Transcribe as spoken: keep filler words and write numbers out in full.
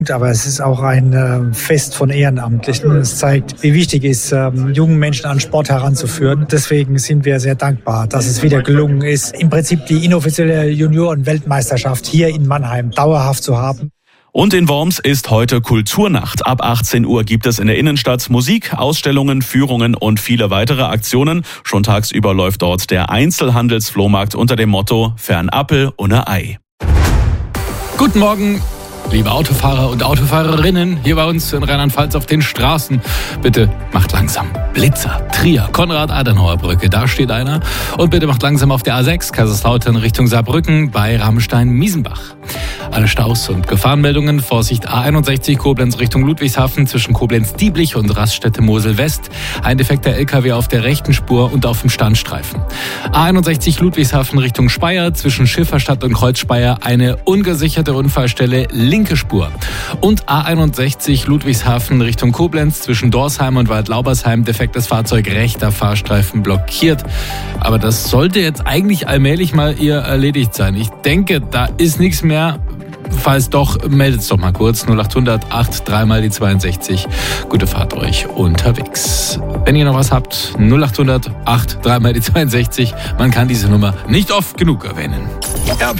Aber es ist auch ein äh, Fest von Ehrenamtlichen. Es zeigt, wie wichtig es ist, ähm, jungen Menschen an Sport heranzuführen. Deswegen sind wir sehr dankbar, dass es wieder gelungen ist, im Prinzip die inoffizielle Junioren-Weltmeisterschaft hier in Mannheim dauerhaft zu haben. Und in Worms ist heute Kulturnacht. Ab achtzehn Uhr gibt es in der Innenstadt Musik, Ausstellungen, Führungen und viele weitere Aktionen. Schon tagsüber läuft dort der Einzelhandelsflohmarkt unter dem Motto Fernapple ohne Ei. Guten Morgen, liebe Autofahrer und Autofahrerinnen hier bei uns in Rheinland-Pfalz auf den Straßen. Bitte macht langsam. Blitzer, Trier, Konrad-Adenauer-Brücke, da steht einer. Und bitte macht langsam auf der A sechs, Kaiserslautern Richtung Saarbrücken bei Ramstein-Miesenbach. Alle Staus und Gefahrenmeldungen. Vorsicht A einundsechzig Koblenz Richtung Ludwigshafen zwischen Koblenz-Dieblich und Raststätte-Mosel-West. Ein defekter L K W auf der rechten Spur und auf dem Standstreifen. A einundsechzig Ludwigshafen Richtung Speyer zwischen Schifferstadt und Kreuzspeyer eine ungesicherte Unfallstelle, linke Spur. Und A einundsechzig Ludwigshafen Richtung Koblenz zwischen Dorsheim und Waldlaubersheim defektes Fahrzeug, rechter Fahrstreifen blockiert. Aber das sollte jetzt eigentlich allmählich mal eher erledigt sein. Ich denke, da ist nichts mehr. Falls doch, meldet es doch mal kurz. null achthundert acht drei mal die zweiundsechzig. Gute Fahrt euch unterwegs. Wenn ihr noch was habt, null achthundert acht drei mal die zweiundsechzig. Man kann diese Nummer nicht oft genug erwähnen. R